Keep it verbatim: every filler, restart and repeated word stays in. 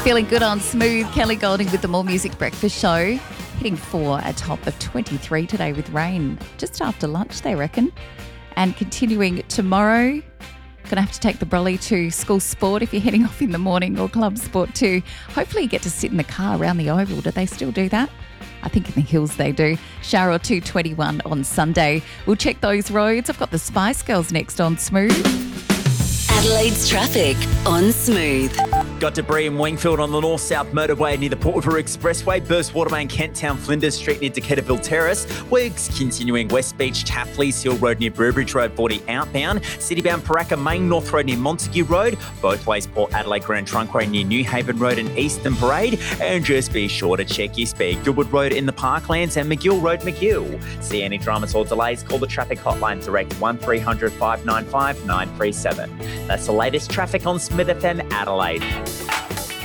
Feeling good on Smooth. Kelly Golding with the More Music Breakfast Show. Hitting four, a top of twenty-three today with rain just after lunch, they reckon. And continuing tomorrow, going to have to take the brolly to school sport if you're heading off in the morning, or club sport too. Hopefully you get to sit in the car around the Oval. Do they still do that? I think in the hills they do. Shower two twenty-one on Sunday. We'll check those roads. I've got the Spice Girls next on Smooth. Adelaide's traffic on Smooth. Got debris in Wingfield on the north-south motorway near the Port River Expressway, Burst Waterway in Kent Town, Flinders Street near Decaturville Terrace. Works continuing West Beach, Taffleys Hill Road near Burbridge Road, forty outbound. Citybound Paraka Main North Road near Montague Road. Both ways Port Adelaide Grand Trunkway near New Haven Road and Eastern Parade. And just be sure to check your speed. Goodwood Road in the Parklands and McGill Road, McGill. See any dramas or delays, call the traffic hotline direct one three hundred five nine five nine three seven. That's the latest traffic on Smith F M Adelaide.